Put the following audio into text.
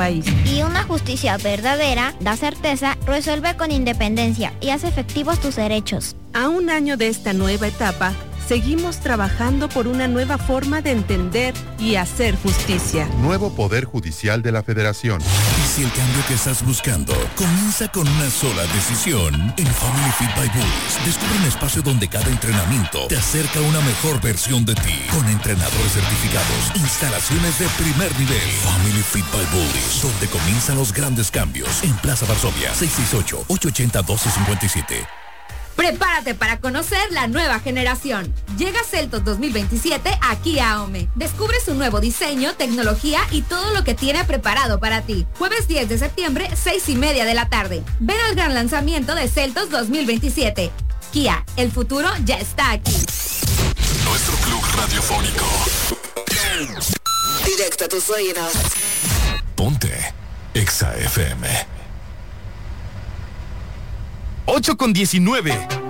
país. Y una justicia verdadera da certeza, resuelve con independencia y hace efectivos tus derechos. A un año de esta nueva etapa, seguimos trabajando por una nueva forma de entender y hacer justicia. Nuevo Poder Judicial de la Federación. Y si el cambio que estás buscando comienza con una sola decisión, en Family Fit by Bullies descubre un espacio donde cada entrenamiento te acerca a una mejor versión de ti. Con entrenadores certificados, instalaciones de primer nivel. Family Fit by Bullies, donde comienzan los grandes cambios. En Plaza Varsovia, 668-880-1257. Prepárate para conocer la nueva generación. Llega Seltos 2027 aquí a AOME. Descubre su nuevo diseño, tecnología y todo lo que tiene preparado para ti. Jueves 10 de septiembre, 6:30 de la tarde. Ven al gran lanzamiento de Seltos 2027. Kia, el futuro ya está aquí. Nuestro club radiofónico. Directo a tus oídos. Ponte Exa FM. 8:19.